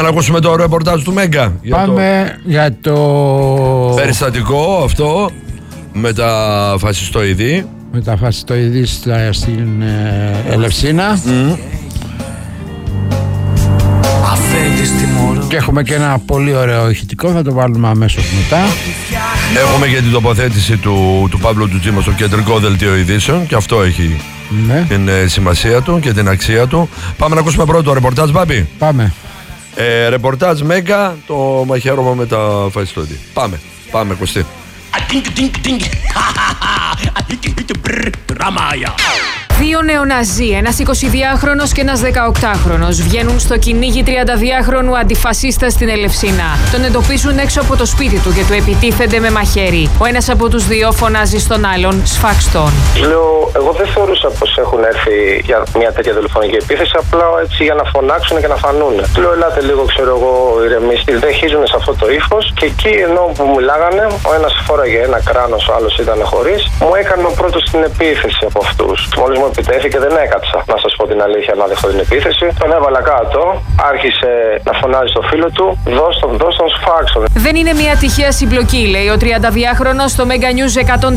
να ακούσουμε το ρεπορτάζ του Μέγκα. Πάμε για το περιστατικό αυτό με τα φασιστοειδή. Με τα φασιστοειδή στην Ελευσίνα. Και έχουμε και ένα πολύ ωραίο ηχητικό, θα το βάλουμε αμέσως μετά. Έχουμε και την τοποθέτηση του Παύλου Τζίμα στο κεντρικό δελτίο ειδήσεων και αυτό έχει την σημασία του και την αξία του. Πάμε να ακούσουμε πρώτο το ρεπορτάζ, Μπάμπη. Πάμε. Ρεπορτάζ Μέγκα, το μαχαίρωμα με τα φασιστοειδή. Πάμε Κωστή. Δύο νεοναζί, ένας 22χρονος και ένας 18χρονος, βγαίνουν στο κυνήγι 32χρονου αντιφασίστα στην Ελευσίνα. Τον εντοπίζουν έξω από το σπίτι του και του επιτίθενται με μαχαίρι. Ο ένας από τους δύο φωνάζει στον άλλον «Σφάξτον». Λέω, εγώ δεν θεωρούσα πως έχουν έρθει για μια τέτοια δολοφονική επίθεση, απλά έτσι για να φωνάξουν και να φανούν. Λέω, ελάτε λίγο, ξέρω εγώ, ηρεμήστε. Δεν χίζουν σε αυτό το ύφος και εκεί ενώ που μιλάγανε, ο ένας φόραγε ένα κράνος, ο άλλος ήταν χωρίς. Μου έκανε ο πρώτος την επίθεση από αυτούς. Μόλις μου επιτέθηκε δεν έκατσα, να σας πω την αλήθεια, να δεχτώ την επίθεση. Τον έβαλα κάτω, άρχισε να φωνάζει στο φίλο του, δώσ' τον σφάξον. Δεν είναι μια τυχαία συμπλοκή, λέει ο 32χρονος στο Mega News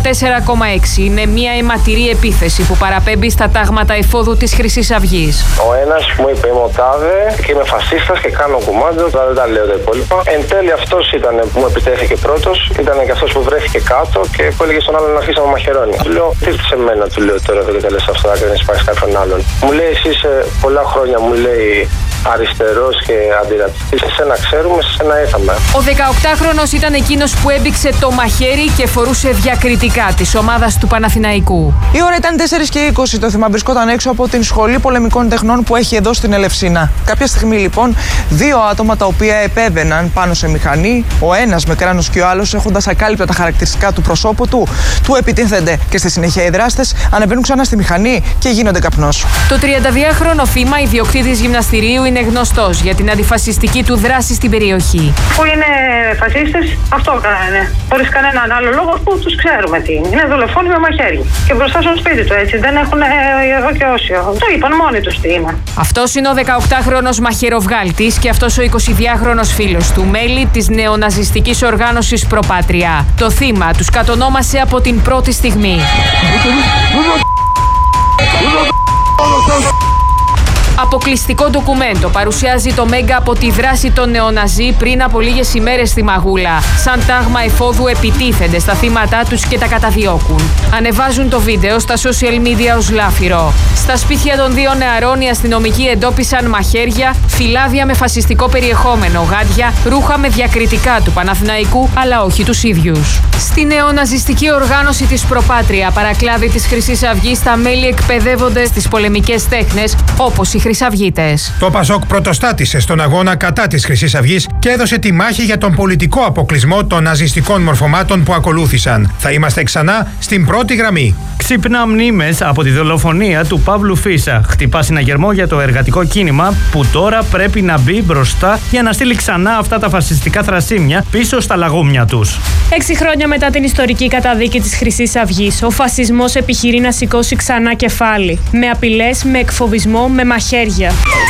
104,6. Είναι μια αιματηρή επίθεση που παραπέμπει στα τάγματα εφόδου της Χρυσής Αυγής. Ο ένας μου είπε, είμαι ο τάδε και είμαι φασίστας και κάνω κουμάντο, δεν τα λέω τα υπόλοιπα. Εν τέλει αυτός ήταν που μου επιτέθηκε πρώτος, ήταν και αυτός που βρέθηκε κάτω και που έλεγε στον άλλον να αρχίσει να με μαχαιρώνει. Του λέω, τι σε μένα, του λέω τώρα εδώ και τα λες αυτά, και δεν υπάρχει κάποιον άλλον. Μου λέει, εσύ είσαι πολλά χρόνια, μου λέει, αριστερός και αντιρατσιστής. Εσένα ξέρουμε, εσένα ήρθαμε. Ο 18χρονος ήταν εκείνος που έμπηξε το μαχαίρι και φορούσε διακριτικά της ομάδας του Παναθηναϊκού. Η ώρα ήταν 4:20. Το θύμα βρισκόταν έξω από την Σχολή Πολεμικών Τεχνών που έχει εδώ στην Ελευσίνα. Κάποια στιγμή λοιπόν, δύο άτομα τα οποία επέβαιναν πάνω σε μηχανή, ο ένας με κράνος και ο άλλος έχοντας ακάλυπτα τα χαρακτηριστικά του προσώπου του επιτίθενται και στη συνέχεια οι δράστες ανεβαίνουν ξανά στη μηχανή και γίνονται καπνός. Το 32χρονο θύμα, ιδιοκτήτης γυμναστηρίου, είναι γνωστός για την αντιφασιστική του δράση στην περιοχή. Που είναι φασίστες, αυτό κάνανε. Χωρίς κανέναν άλλο λόγο, που τους ξέρουμε τι είναι. Είναι δολοφόνοι με μαχαίρι. Και μπροστά στο σπίτι του, έτσι. Δεν έχουν ιερό και όσιο. Το είπαν μόνοι τους τι είναι. Αυτός είναι ο 18χρονος μαχαιροβγάλτης και αυτός ο 22χρονος φίλος του, μέλη της νεοναζιστικής οργάνωσης Προπάτρια. Το θύμα τους κατονόμασε από την πρώτη στιγμή. Αποκλειστικό ντοκουμέντο παρουσιάζει το Μέγκα από τη δράση των νεοναζί πριν από λίγες ημέρες στη Μαγούλα. Σαν τάγμα εφόδου επιτίθενται στα θύματά τους και τα καταδιώκουν. Ανεβάζουν το βίντεο στα social media ως λάφυρο. Στα σπίτια των δύο νεαρών οι αστυνομικοί εντόπισαν μαχαίρια, φυλάδια με φασιστικό περιεχόμενο, γάντια, ρούχα με διακριτικά του Παναθηναϊκού, αλλά όχι τους ίδιους. Στη νεοναζιστική οργάνωση της Προπάτρια, παρακλάδι της Χρυσής Αυγής, τα μέλη εκπαιδεύονται στις πολεμικές τέχνες, όπως οι Χρυσαυγίτες. Το Πασόκ πρωτοστάτησε στον αγώνα κατά της Χρυσής Αυγής και έδωσε τη μάχη για τον πολιτικό αποκλεισμό των ναζιστικών μορφωμάτων που ακολούθησαν. Θα είμαστε ξανά στην πρώτη γραμμή. Ξύπνα μνήμες από τη δολοφονία του Παύλου Φίσα. Χτυπά συναγερμό για το εργατικό κίνημα που τώρα πρέπει να μπει μπροστά για να στείλει ξανά αυτά τα φασιστικά θρασίμια πίσω στα λαγούμια τους. 6 χρόνια μετά την ιστορική καταδίκη της Χρυσής Αυγής, ο φασισμός επιχειρεί να σηκώσει ξανά κεφάλι. Με απειλές, με εκφοβισμό, με μαχαίρια.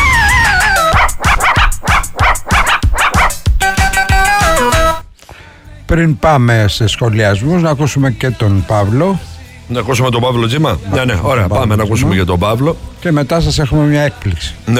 Πριν πάμε σε σχολιασμούς, να ακούσουμε και τον Παύλο. Να ακούσουμε τον Παύλο Τζίμα. Ναι, ωραία, πάμε να ακούσουμε και τον Παύλο. Και μετά σας έχουμε μια έκπληξη. Ναι.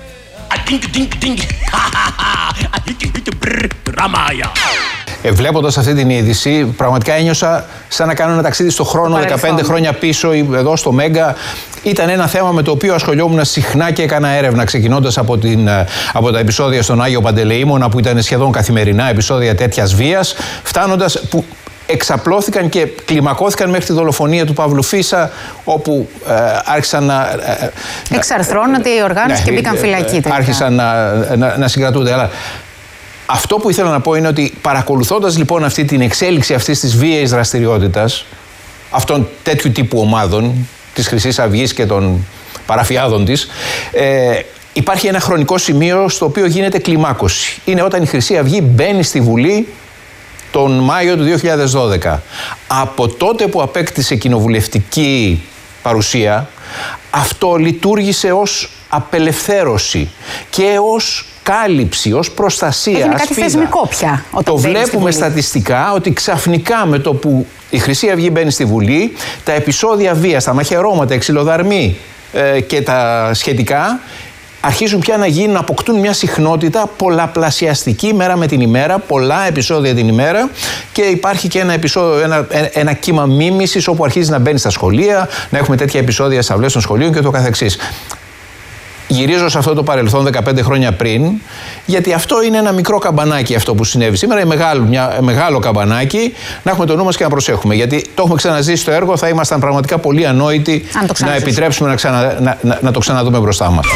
Βλέποντας αυτή την είδηση, πραγματικά ένιωσα σαν να κάνω ένα ταξίδι στο χρόνο 15 χρόνια πίσω εδώ στο Μέγκα. Ήταν ένα θέμα με το οποίο ασχολιόμουν συχνά και έκανα έρευνα, ξεκινώντας από τα επεισόδια στον Άγιο Παντελεήμονα, που ήταν σχεδόν καθημερινά επεισόδια τέτοιας βίας, φτάνοντας που εξαπλώθηκαν και κλιμακώθηκαν μέχρι τη δολοφονία του Παύλου Φίσα, όπου άρχισαν να εξαρθρώνονται οι οργάνωση και μπήκαν φυλακή. Άρχισαν να συγκρατούνται. Αλλά αυτό που ήθελα να πω είναι ότι παρακολουθώντας λοιπόν αυτή την εξέλιξη αυτής της βίαιης δραστηριότητας, αυτών τέτοιου τύπου ομάδων, της Χρυσής Αυγής και των παραφιάδων της, υπάρχει ένα χρονικό σημείο στο οποίο γίνεται κλιμάκωση. Είναι όταν η Χρυσή Αυγή μπαίνει στη Βουλή τον Μάιο του 2012. Από τότε που απέκτησε κοινοβουλευτική παρουσία, αυτό λειτουργήσε ως απελευθέρωση και ως κάλυψη, ως προστασία. Είναι κάτι θεσμικό πια. Το βλέπουμε στατιστικά ότι ξαφνικά με το που η Χρυσή Αυγή μπαίνει στη Βουλή, τα επεισόδια βίας, τα μαχαιρώματα, οι ξυλοδαρμοί και τα σχετικά αρχίζουν πια να αποκτούν μια συχνότητα πολλαπλασιαστική μέρα με την ημέρα, πολλά επεισόδια την ημέρα, και υπάρχει και ένα κύμα μίμησης όπου αρχίζει να μπαίνει στα σχολεία, να έχουμε τέτοια επεισόδια στις αυλές των σχολείων και το καθεξής. Γυρίζω σε αυτό το παρελθόν 15 χρόνια πριν, γιατί αυτό είναι ένα μικρό καμπανάκι αυτό που συνέβη σήμερα, μεγάλο καμπανάκι, να έχουμε το νου μας και να προσέχουμε. Γιατί το έχουμε ξαναζήσει στο έργο, θα ήμασταν πραγματικά πολύ ανόητοι να επιτρέψουμε να το ξαναδούμε μπροστά μας.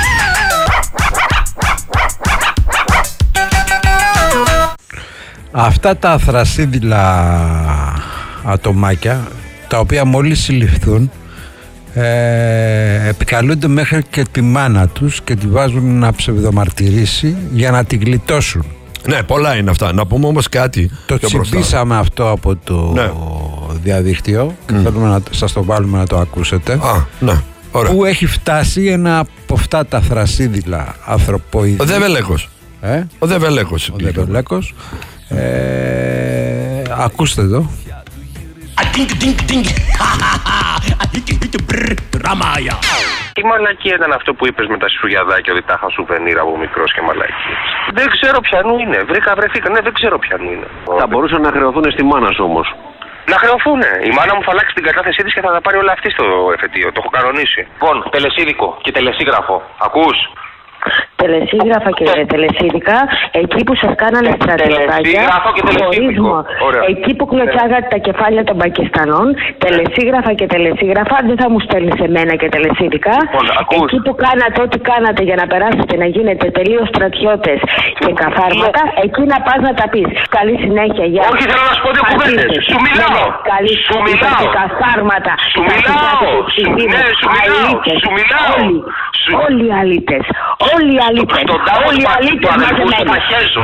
Αυτά τα θρασίδηλα ατομάκια, τα οποία μόλις συλληφθούν, επικαλούνται μέχρι και τη μάνα τους και τη βάζουν να ψευδομαρτυρήσει για να την γλιτώσουν. Ναι, πολλά είναι αυτά. Να πούμε όμως κάτι. Το τσιμπήσαμε αυτό από το διαδίκτυο και θέλουμε να σας το βάλουμε να το ακούσετε. Ναι. Ωραία. Που έχει φτάσει ένα από αυτά τα θρασίδηλα ανθρωποειδή. Ο Δεβελέκος. Ο Δεβελέκος. Ακούστε εδώ. Τι μαλακία ήταν αυτό που είπες με τα σουγιαδάκια, ότι τα είχα σουβενίρ από μικρός και μαλακίες? Δεν ξέρω ποιανού είναι. Βρεθήκα. Ναι, δεν ξέρω ποιανού είναι. Θα μπορούσαν να χρεωθούν στη μάνα σου όμως. Να χρεωθούνε. Η μάνα μου θα αλλάξει την κατάθεσή της και θα τα πάρει όλα αυτή στο εφετείο. Το έχω κανονίσει. Λοιπόν, τελεσίδικο και τελεσίγραφο. Ακούς? Τελεσίγραφα και τελεσίδικα, εκεί που σας κάνανε στρατιωτάκια, εκεί που κλωτσάγατε τα κεφάλια των Πακιστανών, τελεσίγραφα και τελεσίγραφα, δεν θα μου στέλνεις εμένα και τελεσίδικα. Εκεί που κάνατε ό,τι κάνατε για να περάσετε να γίνετε τελείως στρατιώτες και καθάρματα, εκεί να πας να τα πεις. Καλή συνέχεια, γεια. Όχι, θέλω να σου πω δύο κουβέντες. Σου μιλάω. Καλή συνέχεια και καθάρματα. Σου μιλάω. Σου μιλάω. Όλοι οι αλήτες. Όλοι οι αλήτες. Όλοι οι αλήτες μαζεμένοι.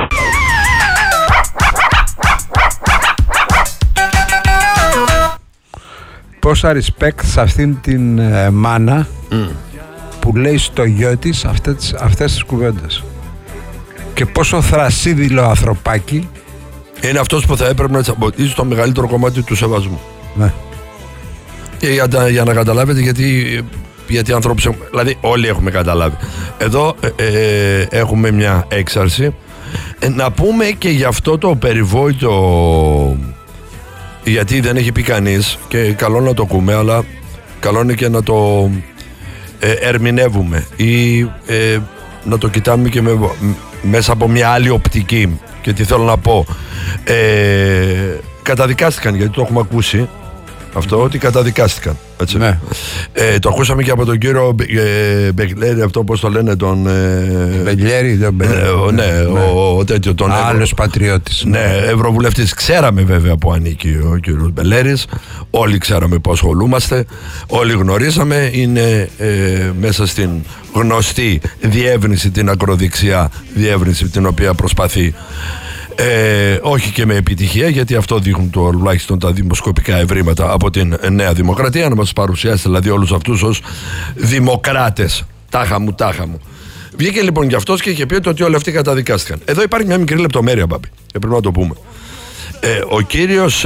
Πόσα respect σε αυτήν την μάνα που λέει στο γιο της αυτές τις κουβέντες. Και πόσο θρασίδηλο ανθρωπάκι είναι αυτός που θα έπρεπε να τσαμποτήσει το μεγαλύτερο κομμάτι του σεβασμού. Ναι. Και για να καταλάβετε γιατί ανθρώπους έχουμε, δηλαδή όλοι έχουμε καταλάβει. Εδώ έχουμε μια έξαρση. Να πούμε και για αυτό το περιβόητο, γιατί δεν έχει πει κανείς και καλό να το ακούμε, αλλά καλό είναι και να το ερμηνεύουμε ή να το κοιτάμε και μέσα από μια άλλη οπτική. Και τι θέλω να πω, καταδικάστηκαν, γιατί το έχουμε ακούσει αυτό, ότι καταδικάστηκαν. Έτσι. Ναι. Το ακούσαμε και από τον κύριο Μπεγλέρη, αυτό πώς το λένε, τον Μπεγλέρη, ο τέτοιο, τον άλλος πατριώτης. Ναι, ευρωβουλευτής. Ξέραμε βέβαια που ανήκει ο κύριος Μπελέρης, όλοι ξέραμε που ασχολούμαστε, όλοι γνωρίζαμε, είναι μέσα στην γνωστή διεύρυνση, την ακροδεξιά διεύρυνση, την οποία προσπαθεί, όχι και με επιτυχία, γιατί αυτό δείχνουν τουλάχιστον τα δημοσκοπικά ευρήματα από την Νέα Δημοκρατία, να μας παρουσιάσει δηλαδή όλους αυτούς ως δημοκράτες. Τάχα μου. Βγήκε λοιπόν και αυτός και είχε πει ότι όλοι αυτοί καταδικάστηκαν. Εδώ υπάρχει μια μικρή λεπτομέρεια, Μπάμπη, και πρέπει να το πούμε. Ο κύριος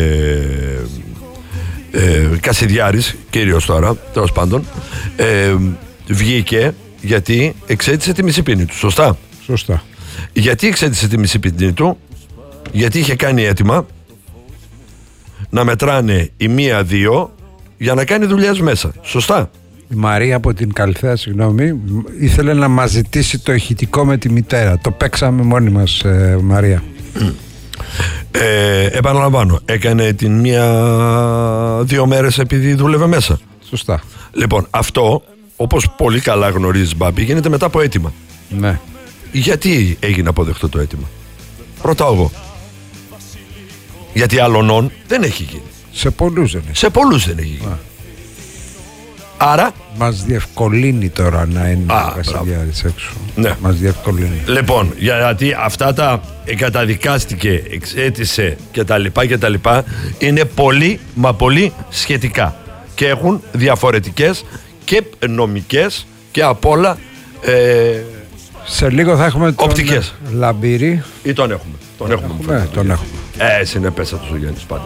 Κασιδιάρης, κύριος τώρα, τέλος πάντων, βγήκε γιατί εξέτησε τη μισή ποινή του. Σωστά. Γιατί εξέτησε τη μισή ποινή του? Γιατί είχε κάνει αίτημα να μετράνε η μία-δύο για να κάνει δουλειές μέσα. Σωστά. Η Μαρία από την Καλυθέα, συγγνώμη, ήθελε να μας ζητήσει το ηχητικό με τη μητέρα. Το παίξαμε μόνοι μας, Μαρία. Επαναλαμβάνω, έκανε την μία-δύο μέρες επειδή δούλευε μέσα. Σωστά. Λοιπόν, αυτό, όπως πολύ καλά γνωρίζεις, Μπάμπη, γίνεται μετά από αίτημα. Ναι. Γιατί έγινε αποδεκτό το αίτημα? Ρωτάω εγώ. Γιατί άλλων δεν έχει γίνει. Σε πολλούς δεν έχει. Σε πολλούς δεν έχει γίνει. Άρα μας διευκολύνει τώρα να είναι ο Κασιδιάρης έξω. Ναι. Μας διευκολύνει. Λοιπόν, γιατί αυτά τα καταδικάστηκε, εξέτησε κτλ. Είναι πολύ μα πολύ σχετικά και έχουν διαφορετικές και νομικές και απ' όλα Σε λίγο θα έχουμε τον Οπτικές. Λαμπύρη. Ή τον έχουμε. Τον έχουμε. Συνεπέσα τους ο Γιάννης πάντα.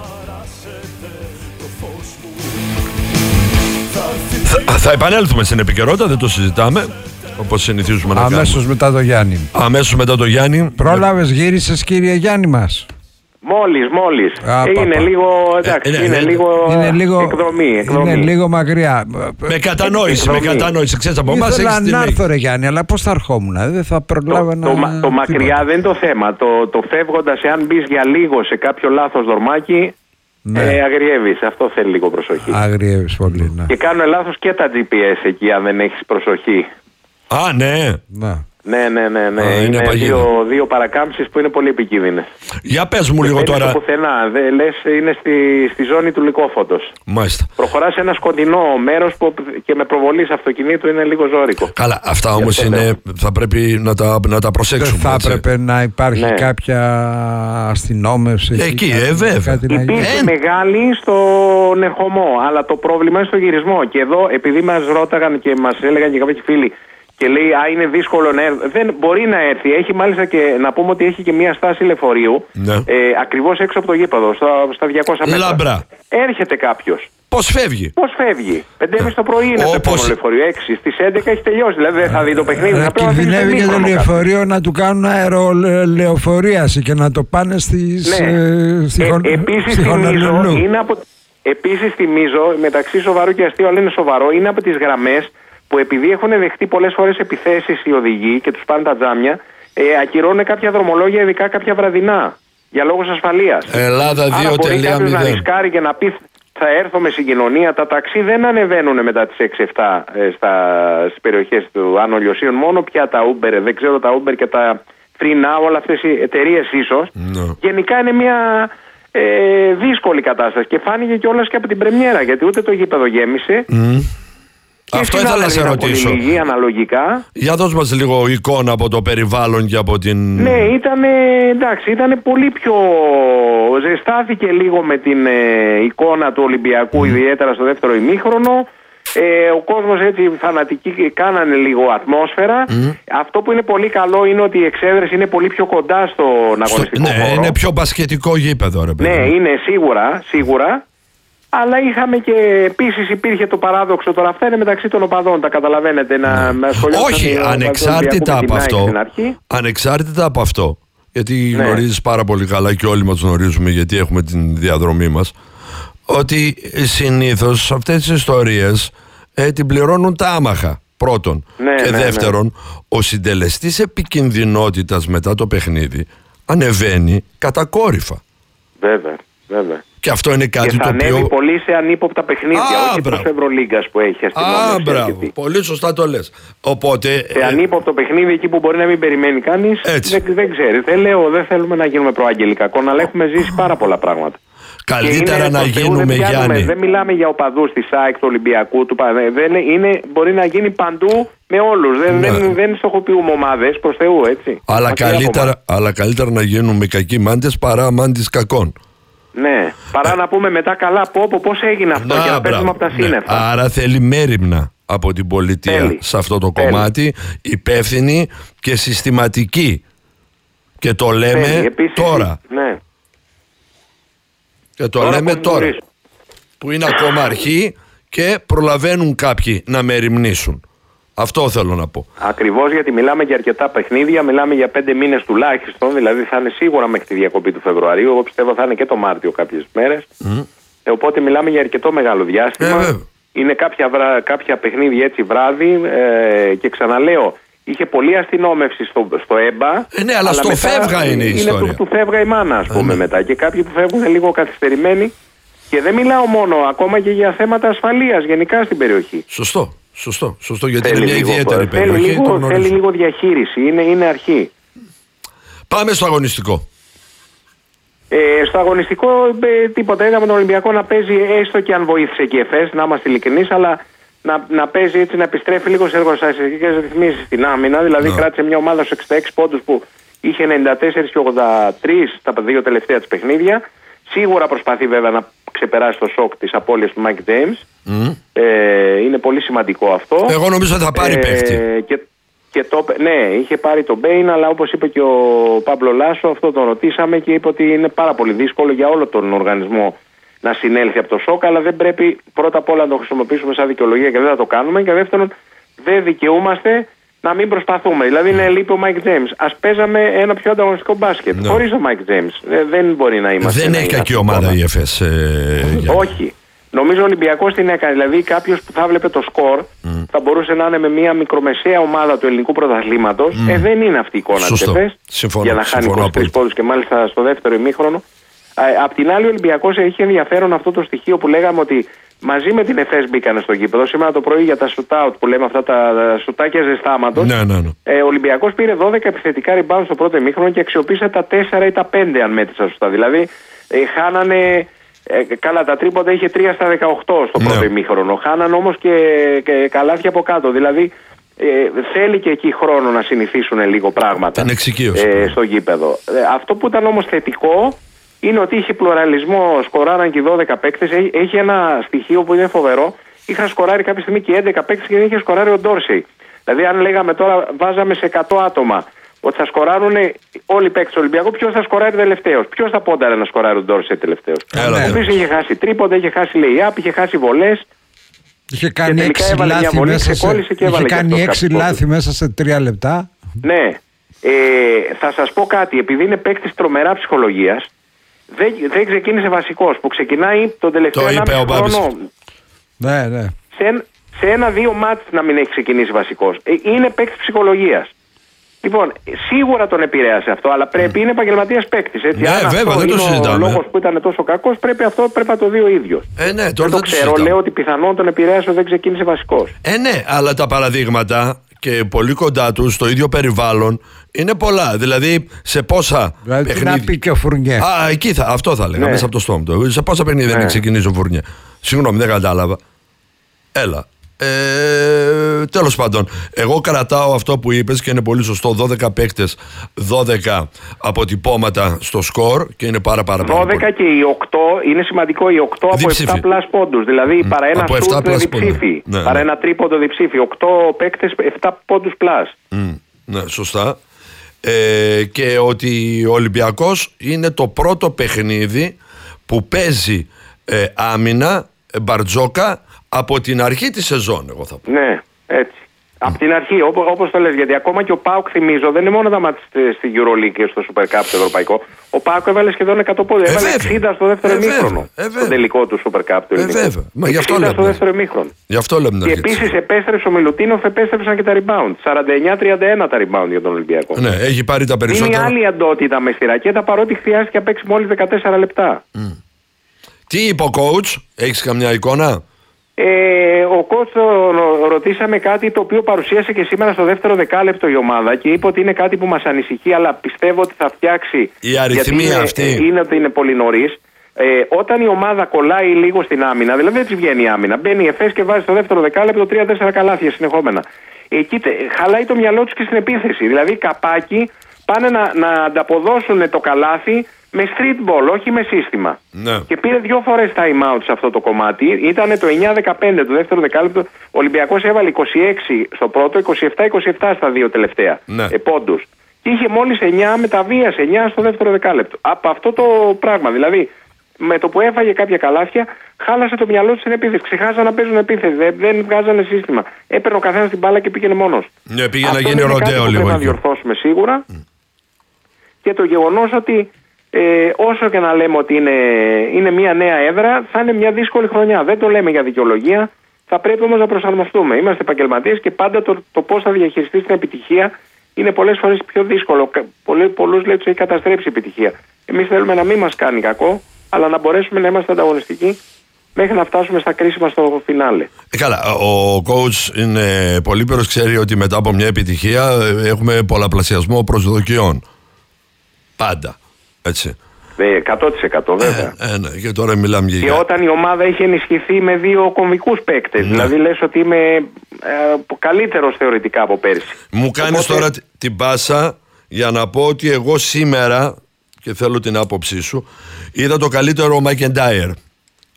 Θα επανέλθουμε στην επικαιρότητα, δεν το συζητάμε. Όπως συνηθίζουμε να κάνουμε. Αμέσως μετά το Γιάννη. Αμέσως μετά το Γιάννη. Πρόλαβες, γύρισες κύριε Γιάννη μας? Μόλις. Είναι λίγο, εντάξει, είναι λίγο εκδομή. Είναι λίγο μακριά. Με κατανόηση. Ξέρεις από εμάς ήθελα να έρθω ρε Γιάννη, αλλά πώς θα ερχόμουν, δεν θα προλάβαινα. Το μακριά δεν είναι το θέμα. Το φεύγοντας, εάν μπεις για λίγο σε κάποιο λάθος δορμάκι, αγριεύεις. Αυτό θέλει λίγο προσοχή. Αγριεύεις πολύ, ναι. Και κάνουν λάθος και τα GPS εκεί, αν δεν έχεις προσοχή. Α, ναι. Ναι. Είναι δύο παρακάμψεις που είναι πολύ επικίνδυνες. Για πες μου λίγο τώρα. Πουθενά, λες είναι στη ζώνη του Λυκόφωτος. Μάλιστα. Προχωράς σε ένα σκοτεινό μέρος που και με προβολή αυτοκινήτου είναι λίγο ζώρικο. Καλά, αυτά όμως θα πρέπει να τα προσέξουμε. Δεν θα έπρεπε να υπάρχει κάποια αστυνόμευση εκεί, βέβαια. Υπήρχε μεγάλη στον ερχομό, αλλά το πρόβλημα είναι στο γυρισμό. Και εδώ, επειδή μας ρώταγαν και μας έλεγαν και κάποιοι φίλοι, και λέει, είναι δύσκολο να έρθει. Δεν μπορεί να έρθει. Έχει μάλιστα και να πούμε ότι έχει και μια στάση λεωφορείου. Ναι. Ακριβώς έξω από το γήπεδο, στα 200 μέτρα. Λάμπρα. Έρχεται κάποιος. Πώς φεύγει? 5:30 το πρωί είναι το επόμενο λεωφορείο. 6 στις 11 έχει τελειώσει. Δηλαδή δεν θα δει το παιχνίδι. Κινδυνεύει και το λεωφορείο να του κάνουν αερολεωφορίαση και να το πάνε στη Χονολουλού. Επίσης θυμίζω, μεταξύ σοβαρού και αστείου, αλλά είναι σοβαρό, είναι από τις γραμμές που επειδή έχουν δεχτεί πολλές φορές επιθέσεις οι οδηγοί και τους πάνε τα τζάμια, ακυρώνουν κάποια δρομολόγια, ειδικά κάποια βραδινά, για λόγους ασφαλείας. Ελλάδα 2.0. Άρα μπορεί κάποιος να ρισκάρει και να πει θα έρθω με συγκοινωνία. Τα ταξί δεν ανεβαίνουν μετά τις 6-7 στις περιοχές του Άνω Λιωσίων, μόνο πια τα Uber, δεν ξέρω τα Uber και τα Free Now, όλα αυτές οι εταιρείες ίσως. Γενικά είναι μια δύσκολη κατάσταση και φάνηκε κιόλας και από την πρεμιέρα, γιατί ούτε το γήπεδο γέμισε. Αυτό ήθελα να σε ρωτήσω. Λίγη, αναλογικά. Για δώσ' μας λίγο εικόνα από το περιβάλλον και από την... Ναι, ήταν πολύ πιο... Ζεστάθηκε λίγο με την εικόνα του Ολυμπιακού, ιδιαίτερα στο δεύτερο ημίχρονο. Ο κόσμος έτσι φανατικοί κάνανε λίγο ατμόσφαιρα. Αυτό που είναι πολύ καλό είναι ότι η εξέδρεση είναι πολύ πιο κοντά στον αγωνιστικό χώρο. Είναι πιο μπασκετικό γήπεδο, ρε παιδί. Ναι, είναι σίγουρα. Αλλά είχαμε και επίσης υπήρχε το παράδοξο, τώρα αυτά είναι μεταξύ των οπαδών, τα καταλαβαίνετε, να ασχολιόταν. Όχι, ανεξάρτητα από αυτό, γιατί γνωρίζεις πάρα πολύ καλά και όλοι μας γνωρίζουμε, γιατί έχουμε την διαδρομή μας, ότι συνήθως αυτές τις ιστορίες την πληρώνουν τα άμαχα, πρώτον. Και δεύτερον, ο συντελεστής επικινδυνότητας μετά το παιχνίδι ανεβαίνει κατακόρυφα. Βέβαια. Και αυτό είναι κάτι το οποίο. Ανέβει πολύ σε ανύποπτα παιχνίδια, όχι εκτός Ευρωλίγκας που έχει αστυνομία. Μπράβο. Πολύ σωστά το λες. Οπότε. Σε ανύποπτο παιχνίδι, εκεί που μπορεί να μην περιμένει κανείς, δεν ξέρει. Δεν θέλουμε να γίνουμε προάγγελοι κακών, αλλά έχουμε ζήσει πάρα πολλά πράγματα. Καλύτερα να γίνουμε, Γιάννη. Δεν μιλάμε για οπαδούς της ΑΕΚ, του Ολυμπιακού, του μπορεί να γίνει παντού με όλους. Δεν στοχοποιούμε ομάδες, προς Θεού, έτσι. Αλλά καλύτερα να γίνουμε κακοί μάντες παρά μάντες κακών. Ναι, παρά να πούμε μετά καλά πώς έγινε αυτό και να πέσουμε από τα σύννεφα. Άρα θέλει μέριμνα από την πολιτεία σε αυτό το κομμάτι, υπεύθυνη και συστηματική. Και το λέμε τώρα. Ναι. Και το λέμε τώρα. Που είναι ακόμα αρχή και προλαβαίνουν κάποιοι να μεριμνήσουν. Αυτό θέλω να πω. Ακριβώς, γιατί μιλάμε για αρκετά παιχνίδια, μιλάμε για 5 μήνες τουλάχιστον, δηλαδή θα είναι σίγουρα μέχρι τη διακοπή του Φεβρουαρίου. Εγώ πιστεύω θα είναι και το Μάρτιο κάποιες μέρες. Οπότε μιλάμε για αρκετό μεγάλο διάστημα. Είναι κάποια παιχνίδια έτσι βράδυ και ξαναλέω, είχε πολλή αστυνόμευση στο ΕΜΠΑ. Ναι, αλλά στο φεύγα είναι η ιστορία. Του φεύγα η μάνα, ας πούμε, μετά. Και κάποιοι που φεύγουν λίγο καθυστερημένοι. Και δεν μιλάω μόνο, ακόμα και για θέματα ασφαλείας γενικά στην περιοχή. Σωστό, γιατί είναι μια ιδιαίτερη περιοχή. Θέλει λίγο διαχείριση, είναι αρχή. Πάμε στο αγωνιστικό. Στο αγωνιστικό τίποτα. Είδαμε τον Ολυμπιακό να παίζει, έστω και αν βοήθησε και η ΕΦΕΣ, να είμαστε ειλικρινείς, αλλά να παίζει έτσι, να επιστρέφει λίγο σε εργοστασιακές ρυθμίσεις στην άμυνα. Δηλαδή κράτησε μια ομάδα στους 66 πόντους που είχε 94 και 83 τα 2 τελευταία της παιχνίδια. Σίγουρα προσπαθεί βέβαια να ξεπεράσει το σοκ της απώλειας του Mike James. Είναι πολύ σημαντικό αυτό. Εγώ νομίζω θα πάρει παίχτη. Ναι, είχε πάρει τον Μπέιν, αλλά όπως είπε και ο Πάμπλο Λάσο, αυτό τον ρωτήσαμε και είπε ότι είναι πάρα πολύ δύσκολο για όλο τον οργανισμό να συνέλθει από το σοκ, αλλά δεν πρέπει πρώτα απ' όλα να το χρησιμοποιήσουμε σαν δικαιολογία και δεν θα το κάνουμε. Και δεύτερον, δεν δικαιούμαστε να μην προσπαθούμε. Δηλαδή, είναι λείπει ο Μάικ Τζέιμς. Ας παίζαμε ένα πιο ανταγωνιστικό μπάσκετ. Ναι. Χωρίς ο Μάικ Τζέιμς. Δεν μπορεί να είμαστε. Δεν έχει κακή ομάδα η ΕΦΕΣ. Όχι. Νομίζω ο Ολυμπιακός την έκανε. Δηλαδή, κάποιος που θα βλέπε το σκορ θα μπορούσε να είναι με μια μικρομεσαία ομάδα του ελληνικού πρωταθλήματος. Δεν είναι αυτή η εικόνα της ΕΦΕΣ. Για να χάνει 23 πόντους και μάλιστα στο δεύτερο ημίχρονο. Απ' την άλλη, ο Ολυμπιακός έχει ενδιαφέρον αυτό το στοιχείο που λέγαμε ότι μαζί με την ΕΦΕΣ μπήκανε στο γήπεδο. Σήμερα το πρωί για τα shoot-out που λέμε αυτά τα σουτάκια ζεστάματος. Ναι. Ο Ολυμπιακός πήρε 12 επιθετικά rebound στο πρώτο ημίχρονο και αξιοποίησε τα 4 ή τα 5, αν μέτρησα σωστά. Δηλαδή, χάνανε. Καλά, τα τρίποντα είχε 3 στα 18 στο πρώτο ημίχρονο. Χάνανε όμως και καλάθια από κάτω. Δηλαδή, θέλει και εκεί χρόνο να συνηθίσουν λίγο πράγματα στο γήπεδο. Αυτό που ήταν όμως θετικό είναι ότι είχε πλουραλισμό, σκοράραν και 12 παίκτες. Έχει ένα στοιχείο που είναι φοβερό. Είχαν σκοράρει κάποια στιγμή και 11 παίκτες και δεν είχε σκοράρει ο Ντόρσεϊ. Δηλαδή, αν λέγαμε τώρα, βάζαμε σε 100 άτομα ότι θα σκοράρουν όλοι οι παίκτες του Ολυμπιακού, ποιος θα σκοράρει τελευταίος? Ποιος θα πόνταρε να σκοράρει ο Ντόρσεϊ τελευταίος? Ο οποίος είχε χάσει τρίποντα, είχε χάσει lay-up, είχε χάσει βολές. Είχε κάνει 6 λάθη μέσα σε 3 λεπτά. Ναι. Θα σας πω κάτι, επειδή είναι παίκτης τρομερά ψυχολογίας, δεν ξεκίνησε βασικός, που ξεκινάει τον τελευταίο 1,5 χρόνο. Ναι. Σε 1-2 μάτς να μην έχει ξεκινήσει βασικός. Είναι παίκτης ψυχολογίας. Λοιπόν, σίγουρα τον επηρέασε αυτό, αλλά πρέπει, είναι επαγγελματίας παίκτης. Ναι, αν βέβαια, δεν το συζητάμε. Ο λόγος που ήταν τόσο κακός, πρέπει να το δει ο ίδιος. Ναι, δεν το ξέρω, λέω ότι πιθανόν τον επηρέασε, δεν ξεκίνησε βασικός. Ναι, αλλά τα παραδείγματα και πολύ κοντά του στο ίδιο περιβάλλον είναι πολλά. Δηλαδή, σε πόσα παιχνίδια. Να πει και ο Φουρνιέ. Αυτό θα λέγαμε, μέσα από το στόμα του. Σε πόσα παιχνίδια δεν έχει ξεκινήσει ο Φουρνιέ? Συγγνώμη, δεν κατάλαβα. Έλα. Τέλος πάντων, εγώ κρατάω αυτό που είπες και είναι πολύ σωστό. 12 παίκτες, 12 αποτυπώματα στο σκορ και είναι πάρα 12 και οι 8 είναι σημαντικό. Οι 8 από 7 πλάς πόντους. Δηλαδή παρά ένα σουτ διψήφι, παρά ένα τρίποντο διψήφι. 8 παίκτες, 7 πόντους πλάς. Ναι, σωστά. Και ότι ο Ολυμπιακός είναι το πρώτο παιχνίδι που παίζει άμυνα Μπαρτζόκα από την αρχή της σεζόν, εγώ θα πω. Ναι, έτσι. Από την αρχή, όπως το λες, γιατί ακόμα και ο ΠΑΟΚ, θυμίζω, δεν είναι μόνο τα μάτια στη EuroLeague και στο Super Cup το ευρωπαϊκό. Ο ΠΑΟΚ έβαλε σχεδόν 100 πόντους. Έβαλε 60 στο δεύτερο ημίχρονο. Στο τελικό του Super Cup του ελληνικού. 60 στο δεύτερο ημίχρονο. Γι' αυτό λέμε. Και επίσης επέστρεψε ο Μιλουτίνοφ, επέστρεψαν και τα rebound. 49-31 τα rebound για τον Ολυμπιακό. Ναι, έχει πάρει τα περισσότερα. Είναι άλλη αντότητα με στη ρακέτα, παρότι χρειάστηκε να παίξει μόλις 14 λεπτά. Τι είπε ο coach, έχεις καμιά εικόνα? Ο coach ρωτήσαμε κάτι το οποίο παρουσίασε και σήμερα στο δεύτερο δεκάλεπτο η ομάδα και είπε ότι είναι κάτι που μας ανησυχεί, αλλά πιστεύω ότι θα φτιάξει. Η αριθμία αυτή είναι ότι είναι πολύ νωρίς. Όταν η ομάδα κολλάει λίγο στην άμυνα, δηλαδή δεν της βγαίνει η άμυνα, μπαίνει η ΕΦΕΣ και βάζει στο δεύτερο δεκάλεπτο 3-4 καλάθια συνεχόμενα. Εκεί χαλάει το μυαλό τους και στην επίθεση. Δηλαδή καπάκι πάνε να ανταποδώσουν το καλάθι με street ball, όχι με σύστημα. Ναι. Και πήρε 2 φορές time out σε αυτό το κομμάτι. Ήταν το 9-15 το δεύτερο δεκάλεπτο. Ο Ολυμπιακός έβαλε 26 στο πρώτο, 27-27 στα 2 τελευταία πόντους. Και είχε μόλις 9 με τα βίας, 9 στο δεύτερο δεκάλεπτο. Από αυτό το πράγμα. Δηλαδή, με το που έφαγε κάποια καλάθια, χάλασε το μυαλό του στην επίθεση. Ξεχάσαν να παίζουν επίθεση. Δεν βγάζανε σύστημα. Έπαιρνε ο καθένας την μπάλα και πήγαινε μόνος. Ναι, πήγε να γίνει ροντέο λίγο. Πρέπει να διορθώσουμε σίγουρα. Και το γεγονός ότι όσο και να λέμε ότι είναι μια νέα έδρα, θα είναι μια δύσκολη χρονιά. Δεν το λέμε για δικαιολογία. Θα πρέπει όμως να προσαρμοστούμε. Είμαστε επαγγελματίες και πάντα το πώς θα διαχειριστείς την επιτυχία είναι πολλές φορές πιο δύσκολο. Πολλούς λέει ότι έχει καταστρέψει η επιτυχία. Εμείς θέλουμε να μην μας κάνει κακό, αλλά να μπορέσουμε να είμαστε ανταγωνιστικοί μέχρι να φτάσουμε στα κρίσιμα στο φινάλε. Καλά, ο coach είναι πολύπερος, ξέρει ότι μετά από μια επιτυχία έχουμε πολλαπλασιασμό προσδοκιών. Πάντα. Έτσι. 100% βέβαια. Ναι, και τώρα μιλάμε για. Και όταν η ομάδα έχει ενισχυθεί με 2 κομβικούς παίκτες, δηλαδή λες ότι είμαι καλύτερος θεωρητικά από πέρσι. Μου κάνεις τώρα την πάσα για να πω ότι εγώ σήμερα, και θέλω την άποψή σου, είδα το καλύτερο Μακεντάιρ.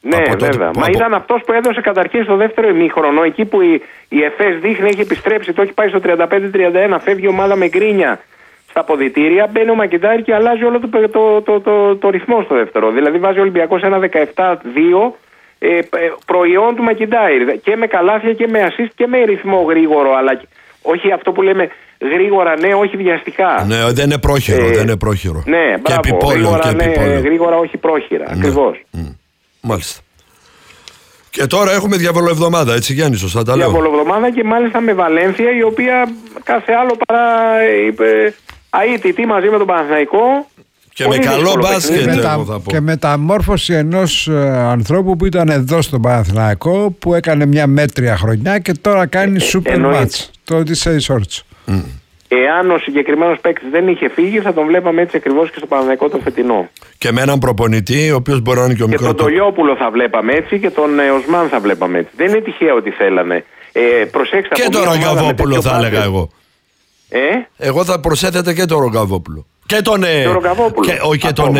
Ναι, βέβαια. Μα ήταν αυτός που έδωσε καταρχήν στο δεύτερο ημίχρονο, εκεί που η ΕΦΕΣ δείχνει έχει επιστρέψει, το έχει πάει στο 35-31, φεύγει η ομάδα με γκρίνια στα αποδυτήρια, μπαίνει ο Μακιντάρη και αλλάζει όλο το ρυθμό στο δεύτερο. Δηλαδή βάζει ο Ολυμπιακός ένα 17-2 προϊόν του Μακιντάρη και με καλάθια και με assist και με ρυθμό γρήγορο, αλλά όχι αυτό που λέμε γρήγορα, ναι, όχι βιαστικά. Ναι, δεν είναι πρόχειρο, δεν είναι πρόχειρο. Ναι, μπράβο, γρήγορα, ναι, γρήγορα, όχι πρόχειρα, ακριβώς. Μάλιστα. Και τώρα έχουμε διαβολοεβδομάδα, έτσι Γιάννη, σωστά τα λέω. Διαβολοεβδομάδα και μάλιστα με Βαλένθια, η οποία κάθε άλλο παρά αίτητη μαζί με τον Παναθηναϊκό. Και με καλό μπάσκετ, θα πω. Και μεταμόρφωση ενός ανθρώπου που ήταν εδώ στον Παναθηναϊκό, που έκανε μια μέτρια χρονιά και τώρα κάνει super match, το Odyssey Shorts. Εάν ο συγκεκριμένος παίκτης δεν είχε φύγει, θα τον βλέπαμε έτσι ακριβώς και στο Παναθηναϊκό το φετινό. Και με έναν προπονητή, ο οποίος μπορεί να είναι και ο μικρός. Και τον Τολιόπουλο θα βλέπαμε έτσι και τον Οσμάν θα βλέπαμε έτσι. Δεν είναι τυχαίο ότι θέλανε. Προσέξτε, και τον Ρογκαβόπουλο θα έλεγα εγώ. Εγώ θα προσέθετε και τον Ρογκαβόπουλο. Και τον. Και τον.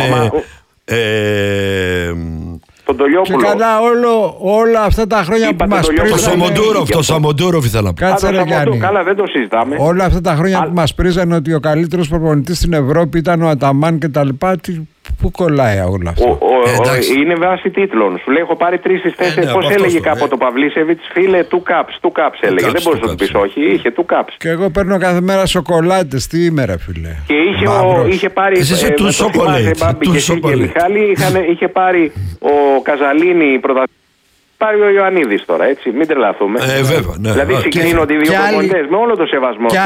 Τον Τολιόπουλο. Και καλά όλα αυτά τα χρόνια που μας πρίζανε. Το Σαμοντούροφ ήθελα να πω. Κάτσε ρε Γιάννη. Καλά, δεν το συζητάμε. Όλα αυτά τα χρόνια που μας πρίζανε ότι ο καλύτερος προπονητής στην Ευρώπη ήταν ο Αταμάν και τα λοιπά. Πού κολλάει όλα αυτά. Είναι βάση τίτλων. Σου λέει: έχω πάρει 3 στις 4. Πώς έλεγε κάποτε ο Παυλίσεβιτς, φίλε, 2 cups έλεγε. Δεν μπορείς να του πεις όχι. Είχε 2 cups. Και εγώ παίρνω κάθε μέρα σοκολάτες. Τι είμαι, ρε φίλε. Και είχε πάρει. Εσύ του σοκολάτε. Και Μιχάλη είχε πάρει ο Καζαλίνη πρωταθλητή. Πάρει ο Ιωαννίδης τώρα, έτσι, μην τρελαθούμε. Βέβαια, ναι. Δηλαδή συγκρίνονται οι δύο προπονητές με όλο το σεβασμό. Και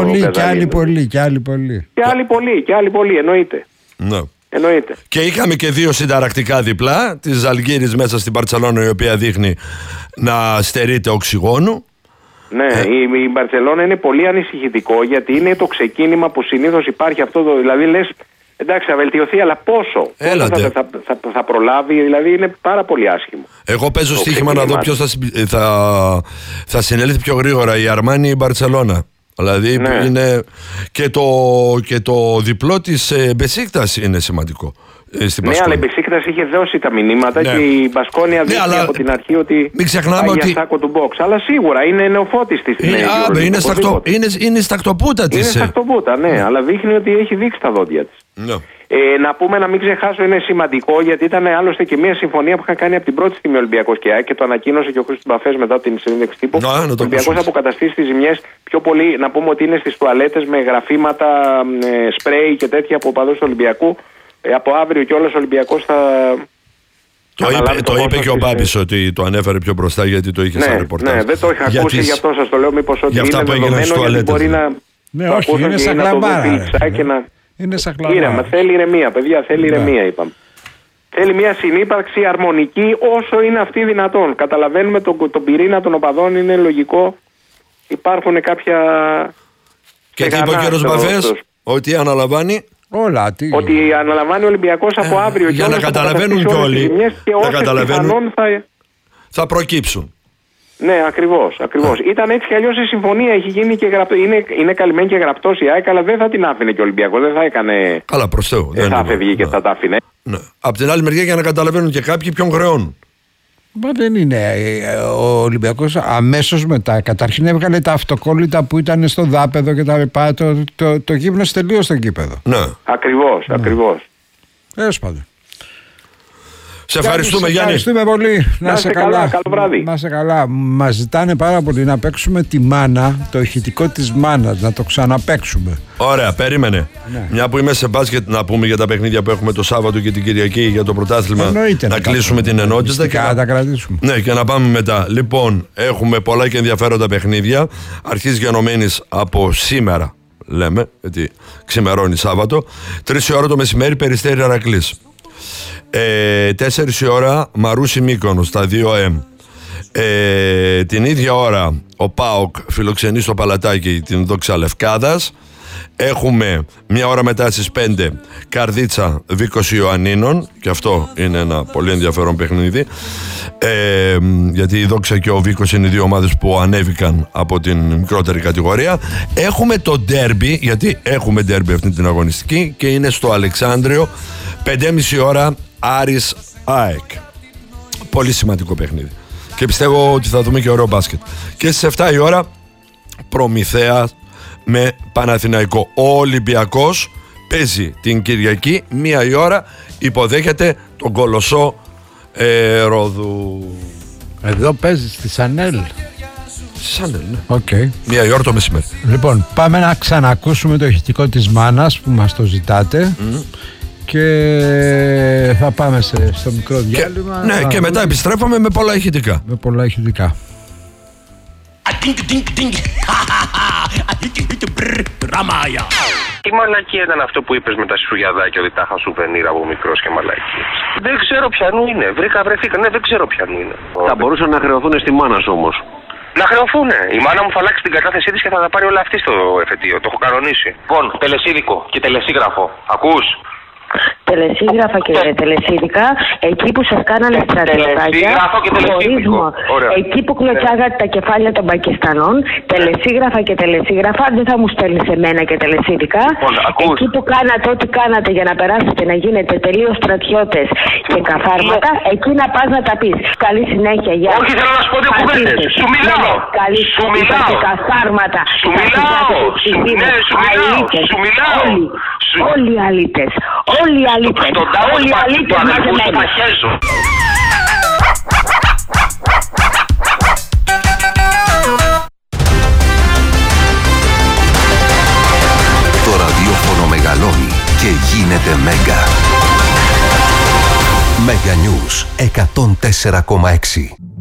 άλλοι πολλοί, εννοείται. Ναι. Εννοείται. Και είχαμε και 2 συνταρακτικά διπλά. Τη Ζαλγκίρις μέσα στην Μπαρτσελόνα, η οποία δείχνει να στερείται οξυγόνου. Ναι, η Μπαρτσελόνα είναι πολύ ανησυχητικό, γιατί είναι το ξεκίνημα που συνήθως υπάρχει αυτό το. Δηλαδή λες, εντάξει, θα βελτιωθεί, αλλά πόσο θα προλάβει, δηλαδή είναι πάρα πολύ άσχημο. Εγώ παίζω στοίχημα να δω ποιος θα συνέλθει πιο γρήγορα, η Αρμάνι ή η Μπαρτσελόνα. Δηλαδή είναι και το διπλό της Μπεσίκτας είναι σημαντικό. Ναι, αλλά η Μπεσίκτας είχε δώσει τα μηνύματα και η Μπασκόνια δείχνει από την αρχή ότι μην ξεχνάμε πάει για σάκο του box. Αλλά σίγουρα είναι νεοφώτιστη στην είναι στακτοπούτα της. Είναι στακτοπούτα, ναι, αλλά δείχνει ότι έχει δείξει τα δόντια της. Να πούμε, να μην ξεχάσω, είναι σημαντικό, γιατί ήταν άλλωστε και μια συμφωνία που είχαν κάνει από την πρώτη στιγμή ο Ολυμπιακός και ΑΕΚ και το ανακοίνωσε και ο Χρήστος Μπαφές μετά την συνέντευξη τύπου. Ο Ολυμπιακός θα αποκαταστήσει τις ζημιές πιο πολύ, να πούμε ότι είναι στις τουαλέτες με γραφήματα, σπρέι και τέτοια από οπαδούς του Ολυμπιακού. Από αύριο κιόλας ο Ολυμπιακός θα. Το είπε και ο Μπάμπης ότι το ανέφερε πιο μπροστά, γιατί το είχε σαν ρεπορτάζ. Ναι, δεν το είχα ακούσει, γι' αυτό σας το λέω. Μήπως ότι είναι δεδομένο, γιατί μπορεί να. Ναι, όχι, είναι σαν κλαμπάρα. Είναι σαν κλαμπάρα. Θέλει ηρεμία, παιδιά, θέλει ηρεμία, είπαμε. Θέλει μια συνύπαρξη αρμονική όσο είναι αυτή δυνατόν. Καταλαβαίνουμε τον πυρήνα των οπαδών, είναι λογικό. Υπάρχουν κάποια. Και τι είπε ο κ. Μπαφές, ότι αναλαμβάνει. Ότι αναλαμβάνει ο Ολυμπιακός από αύριο. Για να καταλαβαίνουν κι όλοι. Θα προκύψουν. Ναι, ακριβώς. Ήταν έτσι κι αλλιώς η συμφωνία, έχει γίνει και είναι καλυμμένη και γραπτός η ΑΕΚ, αλλά δεν θα την άφηνε και ο Ολυμπιακός. Δεν θα έκανε. Καλά, προς Θεού. Δεν θα φεύγει και θα τα άφηνε. Ναι. Απ' την άλλη μεριά, για να καταλαβαίνουν και κάποιοι ποιον χρεώνουν. Μα δεν είναι. Ο Ολυμπιακός αμέσως μετά καταρχήν έβγαλε τα αυτοκόλλητα που ήταν στο δάπεδο και τα λοιπά. Το γύμνος τελείωσε στο γήπεδο. Ναι. Ακριβώς. Τέλος πάντων. Σε ευχαριστούμε, Γιάννη. Ευχαριστούμε πολύ. Να είσαι καλά. Καλό βράδυ. Να είσαι καλά. Μας ζητάνε πάρα πολύ να παίξουμε τη μάνα, το ηχητικό της μάνας, να το ξαναπαίξουμε. Ωραία, περίμενε. Ναι. Μια που είμαι σε μπάσκετ, να πούμε για τα παιχνίδια που έχουμε το Σάββατο και την Κυριακή για το πρωτάθλημα. Να κλείσουμε την ενότητα και να τα κρατήσουμε. Ναι, και να πάμε μετά. Λοιπόν, έχουμε πολλά και ενδιαφέροντα παιχνίδια. Αρχής γενομένης από σήμερα, λέμε, γιατί ξημερώνει Σάββατο. 3 η ώρα το μεσημέρι, Περιστέρι Ηρακλής. 4 η ώρα Μαρούσι Μύκονος, στα 2M. Την ίδια ώρα ο ΠΑΟΚ φιλοξενεί στο Παλατάκι την Δόξα Λευκάδας. Έχουμε μια ώρα μετά στις 5 Καρδίτσα Βίκος Ιωαννίνων, και αυτό είναι ένα πολύ ενδιαφέρον παιχνίδι, γιατί η Δόξα και ο Βίκος είναι 2 ομάδες που ανέβηκαν από την μικρότερη κατηγορία. Έχουμε το ντέρμπι, γιατί έχουμε ντέρμπι αυτή την αγωνιστική, και είναι στο Αλεξάνδριο 5,5 ώρα Άρης ΑΕΚ. πολύ σημαντικό παιχνίδι. Και πιστεύω ότι θα δούμε και ωραίο μπάσκετ. Και στις 7 η ώρα Προμηθέας με Παναθηναϊκό. Ο Ολυμπιακός παίζει την Κυριακή 1 η ώρα, υποδέχεται τον Κολοσσό Ρόδου. Εδώ παίζει στη Σανέλ. Σανέλ, ναι. Okay. 1 η ώρα το μεσημέρι. Λοιπόν, πάμε να ξανακούσουμε το ηχητικό της Μάνας που μας το ζητάτε. Και θα πάμε στο μικρό διάλειμμα. Ναι, και μετά επιστρέφουμε με πολλά ηχητικά. Με πολλά ηχητικά. Τι μαλακία ήταν αυτό που είπες με τα σουγιαδάκια, ότι τα είχα σουβενίρ από μικρός και μαλακίες. Δεν ξέρω ποιανού είναι. Βρέθηκα. Ναι, δεν ξέρω ποιανού είναι. Θα μπορούσαν να χρεωθούν στη μάνα σου όμως. Να χρεωθούνε. Η μάνα μου θα αλλάξει την κατάθεσή της και θα τα πάρει όλα αυτή στο εφετείο. Το έχω κανονίσει. Λοιπόν, τελεσίδικο και τελεσίγραφο. Ακούς? Τελεσίγραφα και τελεσίδικα, εκεί που σας κάνανε στρατιωτάκια, χωρίσμα, εκεί που κλωτσάγατε τα κεφάλια των Πακιστανών, τελεσίγραφα και τελεσίγραφα, δεν θα μου στέλνεις εμένα και τελεσίδικα. Εκεί που κάνατε ό,τι κάνατε για να περάσετε να γίνετε τελείως στρατιώτες και καθάρματα, εκεί να πας να τα πεις. Καλή συνέχεια, γεια. Όχι, θέλω να σου πω δύο κουβέντες. Σου μιλάω. Καλή συνέχεια και καθάρματα. Σου μιλάω. Όλοι οι αλήτες. Όλοι οι αλήτες. Όλοι οι αλήτες μαζεμένοι. Το ραδιόφωνο μεγαλώνει και γίνεται Μέγκα. Μέγκα News 104,6.